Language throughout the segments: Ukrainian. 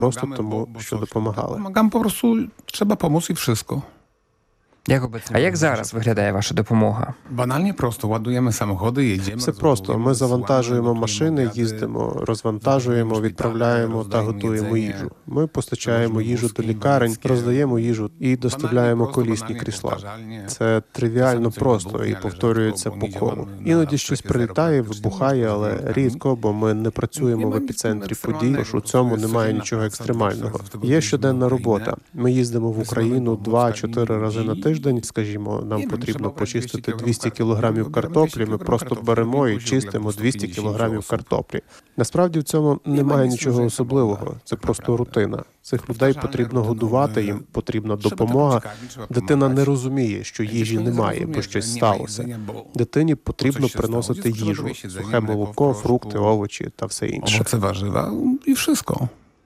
просто тому, що допомагали. Pomagamy po prostu, trzeba pomóc i wszystko. А як зараз виглядає ваша допомога? Banalnie prosto, ładujemy samochody, jedziemy. Все просто. Ми завантажуємо машини, їздимо, розвантажуємо, відправляємо та готуємо їжу. Ми постачаємо їжу до лікарень, роздаємо їжу і доставляємо колісні крісла. Це тривіально просто і повторюється по колу. Іноді щось прилітає, вибухає, але рідко, бо ми не працюємо в епіцентрі подій, тож у цьому немає нічого екстремального. Є щоденна робота. Ми їздимо в Україну 2-4 рази на тиждень. Скажімо, нам потрібно почистити 200 кілограмів картоплі, ми просто беремо і чистимо 200 кілограмів картоплі. Насправді в цьому немає нічого особливого, це просто рутина. Цих людей потрібно годувати, їм потрібна допомога. Дитина не розуміє, що їжі немає, бо щось сталося. Дитині потрібно приносити їжу, сухе молоко, фрукти, овочі та все інше. Owoce, warzywa i wszystko.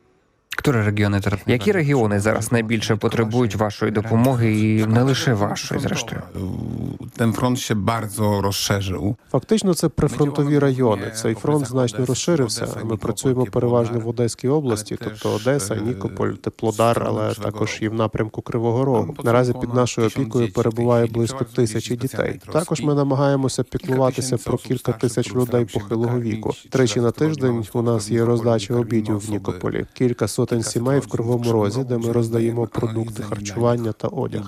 Які регіони зараз найбільше потребують вашої допомоги і не лише вашої, зрештою? Ten front się bardzo rozszerzył. Фактично, це прифронтові райони. Цей фронт значно розширився. Ми працюємо переважно в Одеській області, тобто Одеса, Нікополь, Теплодар, але також і в напрямку Кривого Рогу. Наразі під нашою опікою перебуває близько 1000 дітей. Також ми намагаємося піклуватися про кілька тисяч людей похилого віку. 3 на тиждень у нас є роздача обідів в Нікополі. Кілька сотень сімей в Кривому Розі, де ми роздаємо продукти харчування та одяг.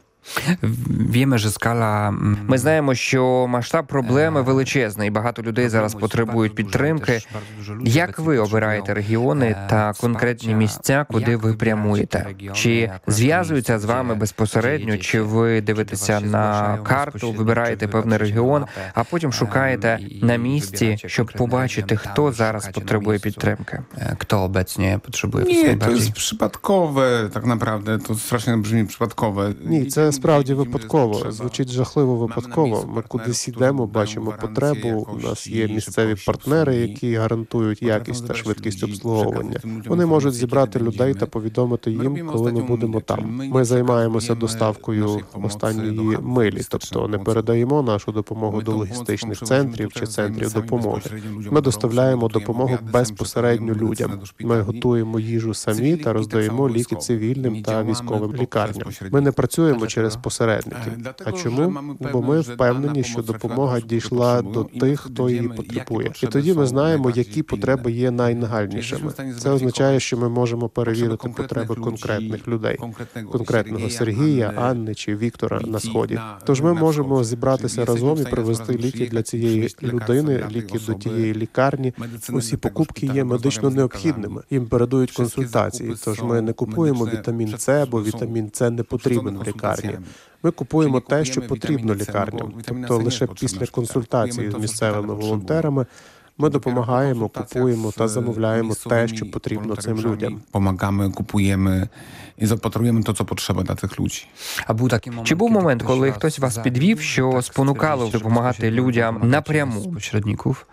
Ми знаємо, що масштаб проблеми величезний, і багато людей зараз потребують підтримки. Як ви обираєте регіони та конкретні місця, куди ви прямуєте? Чи зв'язуються з вами безпосередньо, чи ви дивитеся на карту, вибираєте певний регіон, а потім шукаєте на місці, щоб побачити, хто зараз потребує підтримки? Kto obecnie potrzebuje Nie, to jest przypadkowe, tak naprawdę. To strasznie brzmi przypadkowe. Ні, це справді випадково. Звучить жахливо випадково. Ми кудись йдемо, бачимо потребу. У нас є місцеві партнери, які гарантують якість та швидкість обслуговування. Вони можуть зібрати людей та повідомити їм, коли ми будемо там. Ми займаємося доставкою останньої милі, тобто не передаємо нашу допомогу до логістичних центрів чи центрів допомоги. Ми доставляємо допомогу безпосередньо людям. Ми готуємо їжу самі та роздаємо ліки цивільним та військовим лікарням. Ми не працюємо через посередників. А чому? Бо ми впевнені, що допомога дійшла до тих, хто її потребує. І тоді ми знаємо, які потреби є найнагальнішими. Це означає, що ми можемо перевірити потреби конкретних людей. Конкретного Сергія, Анни чи Віктора на Сході. Тож ми можемо зібратися разом і привезти ліки для цієї людини, ліки до тієї лікарні. Усі покупки є медично необхідними. Їм передають консультації. Тож ми не купуємо вітамін С, бо вітамін С не потрібен в лікарні. Ми купуємо те, що потрібно лікарням. Тобто лише після консультації з місцевими волонтерами ми допомагаємо, купуємо та замовляємо те, що потрібно цим людям. Pomagamy, kupujemy i zaopatrujemy to, co potrzeba dla tych ludzi. Чи був момент, коли хтось вас підвів, що спонукало допомагати людям напряму? Pośredników.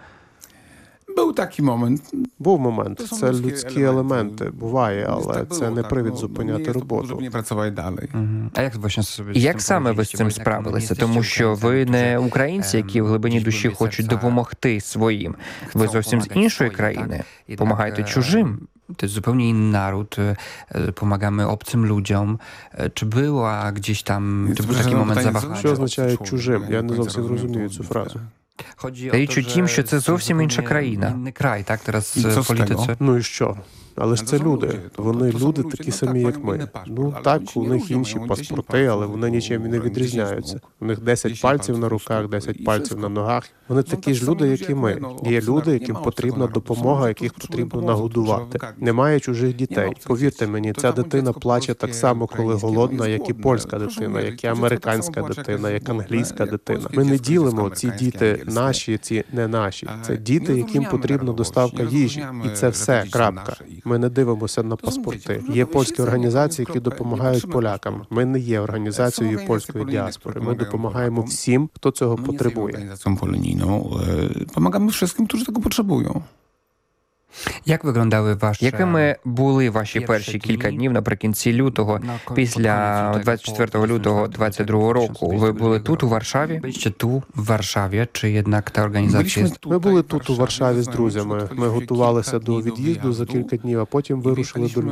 Był taki moment. Був момент. Це людські елементи. Буває, але це не привід зупиняти роботу. Żeby nie pracować dalej. A jak właśnie sobie І як саме ви з цим справилися? Тому що ви не українці, які в глибині душі хочуть допомогти своїм. Ви зовсім з іншої країни. Помагаєте чужим. To jest zupełnie inny naród, pomagamy obcym ludziom. Czy była gdzieś tam, czy był taki moment zawahania? Що означає чужим? Я не зовсім розумію цю фразу. Річ у тім, що це зовсім інша країна. Inny kraj, tak? Teraz I co w z tego? polityce. Ну і що? Але ж це люди. Вони люди такі самі, як ми. Ну так, у них інші паспорти, але вони нічим і не відрізняються. У них 10 пальців на руках, 10 пальців на ногах. Вони такі ж люди, як і ми. Є люди, яким потрібна допомога, яких потрібно нагодувати. Немає чужих дітей. Повірте мені, ця дитина плаче так само, коли голодна, як і польська дитина, як і американська дитина, як англійська дитина. Ми не ділимо ці діти наші, ці не наші. Це діти, яким потрібна доставка їжі. І це все. Крапка. Ми не дивимося на паспорти. Є польські організації, які допомагають полякам. Ми не є організацією польської діаспори. Ми допомагаємо всім, хто цього потребує. Organizacją polonijną. Pomagamy wszystkim, którzy tego potrzebują. Як вигляdały ваші... Якими були ваші перші кілька днів наприкінці лютого, після 24 лютого 22 року? Ви були тут, у Варшаві? Byliście tu, w Warszawie, czy jednak ta organizacja jest... Ми були тут у Варшаві з друзями. Ми готувалися до від'їзду за кілька днів, а потім вирушили до